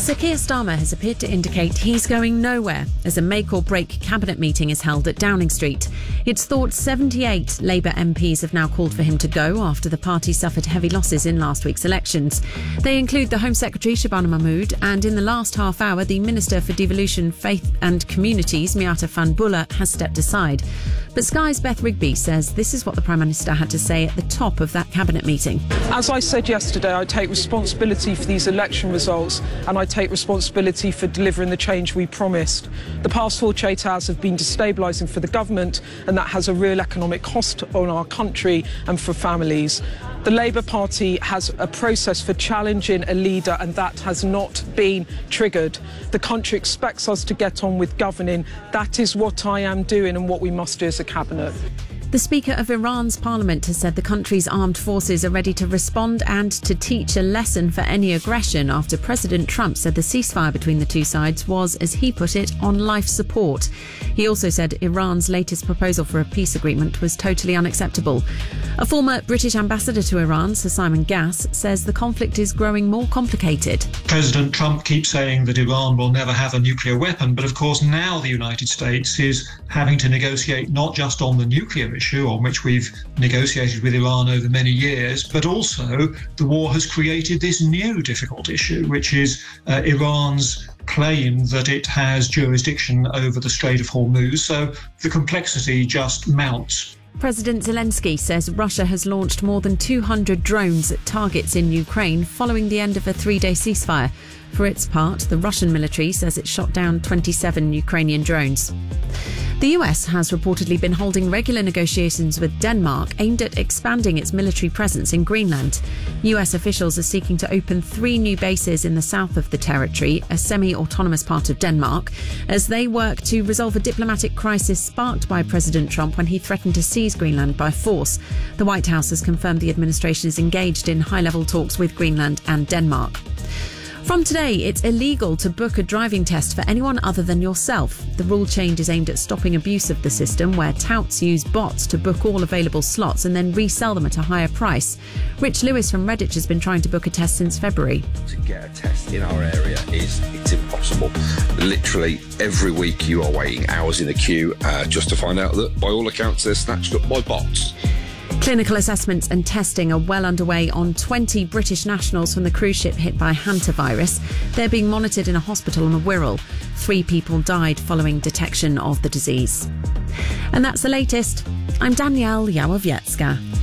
Sir Keir Starmer has appeared to indicate he's going nowhere as a make-or-break cabinet meeting is held at Downing Street. It's thought 78 Labour MPs have now called for him to go after the party suffered heavy losses in last week's elections. They include the Home Secretary Shabana Mahmood and in the last half hour the Minister for Devolution, Faith and Communities Miata Fawn Bullah has stepped aside. But Sky's Beth Rigby says this is what the Prime Minister had to say at the top of that cabinet meeting. As I said yesterday, I take responsibility for these election results and I take responsibility for delivering the change we promised. The past 48 hours have been destabilising for the government and that has a real economic cost on our country and for families. The Labour Party has a process for challenging a leader and that has not been triggered. The country expects us to get on with governing. That is what I am doing and what we must do as a cabinet. The Speaker of Iran's parliament has said the country's armed forces are ready to respond and to teach a lesson for any aggression after President Trump said the ceasefire between the two sides was, as he put it, on life support. He also said Iran's latest proposal for a peace agreement was totally unacceptable. A former British ambassador to Iran, Sir Simon Gass, says the conflict is growing more complicated. President Trump keeps saying that Iran will never have a nuclear weapon, but of course now the United States is having to negotiate not just on the nuclear issue on which we've negotiated with Iran over many years, but also the war has created this new difficult issue, which is Iran's claim that it has jurisdiction over the Strait of Hormuz. So the complexity just mounts. President Zelensky says Russia has launched more than 200 drones at targets in Ukraine following the end of a 3-day ceasefire. For its part, the Russian military says it shot down 27 Ukrainian drones. The US has reportedly been holding regular negotiations with Denmark aimed at expanding its military presence in Greenland. US officials are seeking to open 3 new bases in the south of the territory, a semi-autonomous part of Denmark, as they work to resolve a diplomatic crisis sparked by President Trump when he threatened to seize Greenland by force. The White House has confirmed the administration is engaged in high-level talks with Greenland and Denmark. From today, it's illegal to book a driving test for anyone other than yourself. The rule change is aimed at stopping abuse of the system, where touts use bots to book all available slots and then resell them at a higher price. Rich Lewis from Redditch has been trying to book a test since February. To get a test in our area it's impossible. Literally every week you are waiting hours in the queue just to find out that, by all accounts, they're snatched up by bots. Clinical assessments and testing are well underway on 20 British nationals from the cruise ship hit by hantavirus. They're being monitored in a hospital on the Wirral. 3 people died following detection of the disease. And that's the latest. I'm Danielle Yawowiecka.